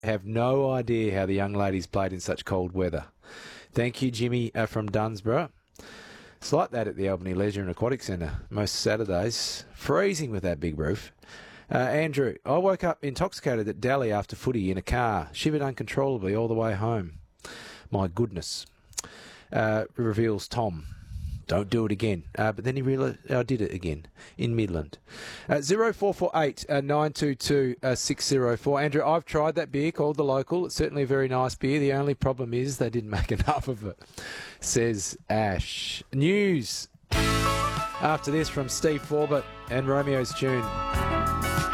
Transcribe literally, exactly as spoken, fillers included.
have no idea how the young ladies played in such cold weather. Thank you, Jimmy uh, from Dunsborough. It's like that at the Albany Leisure and Aquatic Centre most Saturdays. Freezing with that big roof. Uh, Andrew, I woke up intoxicated at Delhi after footy in a car. Shivered uncontrollably all the way home. My goodness. Uh, reveals Tom. Don't do it again. Uh, but then he realised I did it again in Midland. Uh, zero four four eight nine two two six zero four. Andrew, I've tried that beer called The Local. It's certainly a very nice beer. The only problem is they didn't make enough of it, says Ash. News after this from Steve Forbett and Romeo's Tune.